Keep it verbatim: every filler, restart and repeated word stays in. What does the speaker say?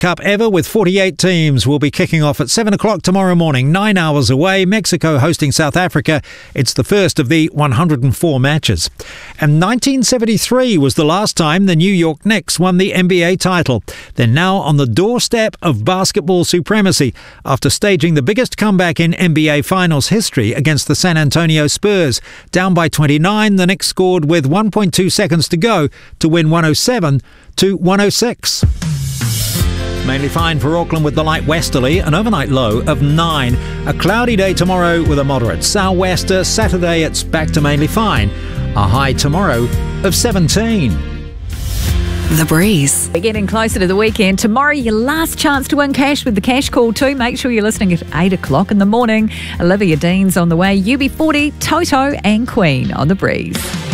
Cup ever with forty-eight teams will be kicking off at seven o'clock tomorrow morning, nine hours away. Mexico hosting South Africa. It's the first of the one hundred four matches. And nineteen seventy-three was the last time the New York Knicks won the N B A title. They're now on the doorstep of basketball supremacy after staging the biggest comeback in N B A Finals history against the San Antonio Spurs. Down by twenty-nine, the Knicks scored with one point two seconds to go to win one oh seven to one oh six. Mainly fine for Auckland with the light westerly, an overnight low of nine. A cloudy day tomorrow with a moderate sou'wester. Saturday it's back to mainly fine. A high tomorrow of seventeen. The Breeze. We're getting closer to the weekend. Tomorrow, your last chance to win cash with the Cash Call too. Make sure you're listening at eight o'clock in the morning. Olivia Dean's on the way. U B forty, Toto and Queen on The Breeze.